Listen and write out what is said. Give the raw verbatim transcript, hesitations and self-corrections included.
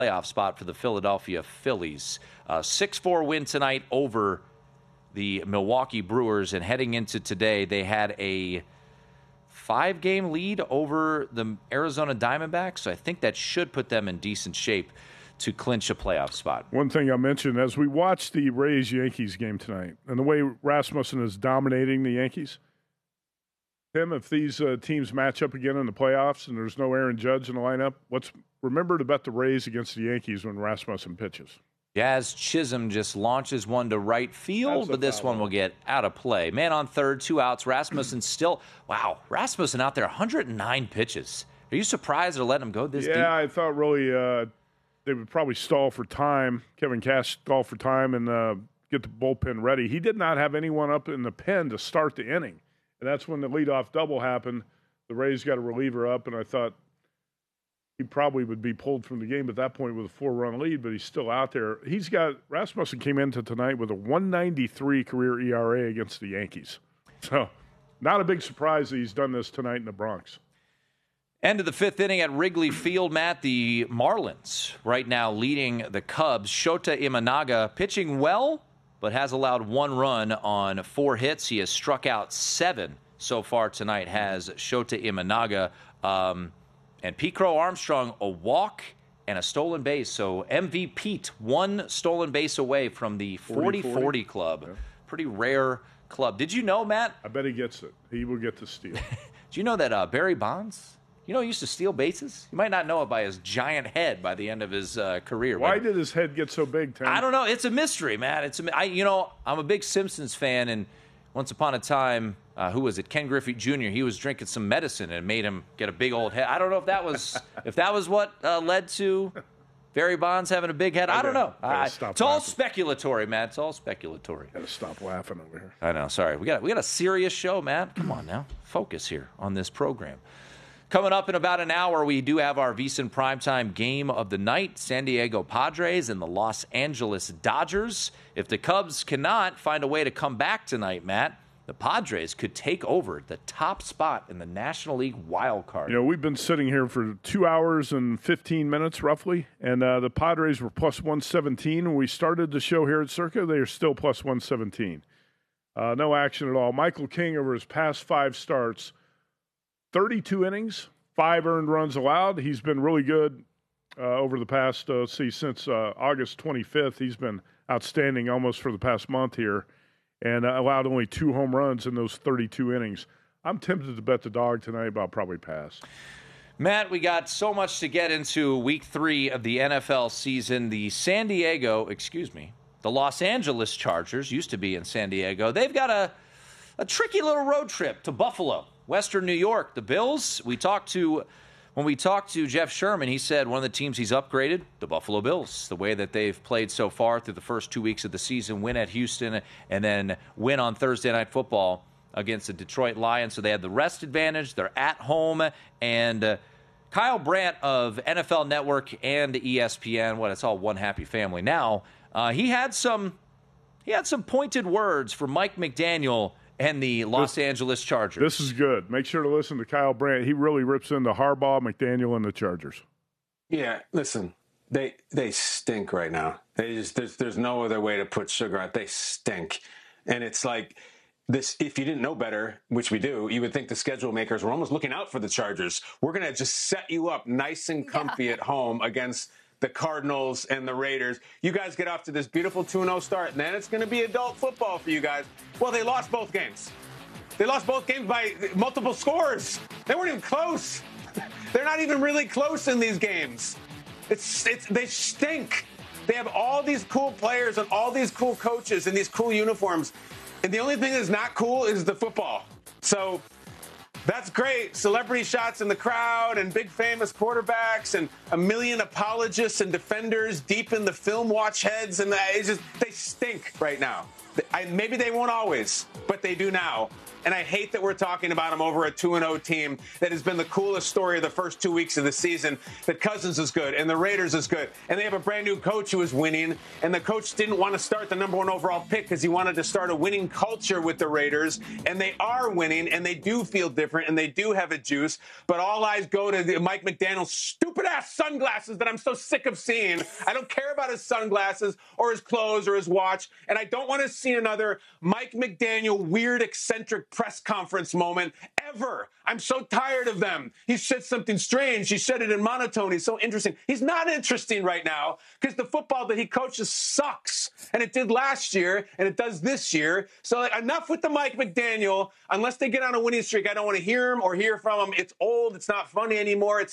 playoff spot for the Philadelphia Phillies. Uh, six four win tonight over the Milwaukee Brewers, and heading into today, they had a five-game lead over the Arizona Diamondbacks, so I think that should put them in decent shape to clinch a playoff spot. One thing I mentioned, as we watch the Rays-Yankees game tonight, and the way Rasmussen is dominating the Yankees, Tim, if these uh, teams match up again in the playoffs and there's no Aaron Judge in the lineup, let's remember to bet the Rays against the Yankees when Rasmussen pitches. Jazz Chisholm just launches one to right field, but this one will get out of play. Man on third, two outs. Rasmussen still, wow, Rasmussen out there, one hundred nine pitches. Are you surprised they're letting him go this yeah, deep? Yeah, I thought really uh, they would probably stall for time. Kevin Cash stall for time and uh, get the bullpen ready. He did not have anyone up in the pen to start the inning. And that's when the leadoff double happened. The Rays got a reliever up, and I thought he probably would be pulled from the game at that point with a four-run lead, but he's still out there. He's got – Rasmussen came into tonight with a one ninety-three career E R A against the Yankees. So not a big surprise that he's done this tonight in the Bronx. End of the fifth inning at Wrigley Field, Matt. The Marlins right now leading the Cubs. Shota Imanaga pitching well, but has allowed one run on four hits. He has struck out seven so far tonight, has Shota Imanaga. Um, and Pete Crow Armstrong, a walk and a stolen base. So M V Pete, one stolen base away from the forty forty club. Yeah. Pretty rare club. Did you know, Matt? I bet he gets it. He will get to steal. Do you know that uh, Barry Bonds, you know, he used to steal bases? You might not know it by his giant head by the end of his uh, career. Why did his head get so big, Tim? I don't know. It's a mystery, Matt. It's a, I, you know, I'm a big Simpsons fan, and once upon a time, uh, who was it? Ken Griffey Junior He was drinking some medicine and it made him get a big old head. I don't know if that was if that was what uh, led to Barry Bonds having a big head. I, I don't know. I, it's laughing. all speculatory, Matt. It's all speculatory. Got to stop laughing over here. I know. Sorry. We got we got a serious show, Matt. Come on now. Focus here on this program. Coming up in about an hour, we do have our VSiN Primetime game of the night, San Diego Padres and the Los Angeles Dodgers. If the Cubs cannot find a way to come back tonight, Matt, the Padres could take over the top spot in the National League wild card. You know, we've been sitting here for two hours and fifteen minutes, roughly, and uh, the Padres were plus one seventeen. When we started the show here at Circa, they are still plus one seventeen. Uh, no action at all. Michael King, over his past five starts, thirty-two innings, five earned runs allowed. He's been really good uh, over the past, uh, see, since uh, August twenty-fifth. He's been outstanding almost for the past month here, and uh, allowed only two home runs in those thirty-two innings. I'm tempted to bet the dog tonight, but I'll probably pass. Matt, we got so much to get into week three of the N F L season. The San Diego, excuse me, the Los Angeles Chargers used to be in San Diego. They've got a, a tricky little road trip to Buffalo, Western New York. The Bills, we talked to, when we talked to Jeff Sherman, he said one of the teams he's upgraded, the Buffalo Bills, the way that they've played so far through the first two weeks of the season, win at Houston, and then win on Thursday Night Football against the Detroit Lions. So they had the rest advantage. They're at home. And uh, Kyle Brandt of N F L Network and E S P N, what, it's all one happy family now, uh, he had some he had some pointed words for Mike McDaniel and the Los this, Angeles Chargers. This is good. Make sure to listen to Kyle Brandt. He really rips into Harbaugh, McDaniel, and the Chargers. Yeah, listen, they they stink right now. They just there's there's no other way to put sugar on it. They stink, and it's like this. If you didn't know better, which we do, you would think the schedule makers were almost looking out for the Chargers. We're gonna just set you up nice and comfy yeah. at home against the Cardinals and the Raiders. You guys get off to this beautiful two and oh start, and then it's going to be adult football for you guys. Well, they lost both games. They lost both games by multiple scores. They weren't even close. They're not even really close in these games. It's, it's they stink. They have all these cool players and all these cool coaches and these cool uniforms, and the only thing that's not cool is the football. So that's great. Celebrity shots in the crowd and big famous quarterbacks and a million apologists and defenders deep in the film watch heads. And it's just, they stink right now. I, maybe they won't always, but they do now. And I hate that we're talking about them over a two and oh team that has been the coolest story of the first two weeks of the season, that Cousins is good and the Raiders is good. And they have a brand new coach who is winning. And the coach didn't want to start the number one overall pick because he wanted to start a winning culture with the Raiders. And they are winning, and they do feel different, and they do have a juice. But all eyes go to the Mike McDaniel's stupid-ass sunglasses that I'm so sick of seeing. I don't care about his sunglasses or his clothes or his watch. And I don't want to see another Mike McDaniel weird, eccentric press conference moment ever. I'm so tired of them. He said something strange. He said it in monotone. He's so interesting. He's not interesting right now because the football that he coaches sucks. And it did last year, and it does this year. So like, enough with the Mike McDaniel. Unless they get on a winning streak, I don't want to hear him or hear from him. It's old. It's not funny anymore. It's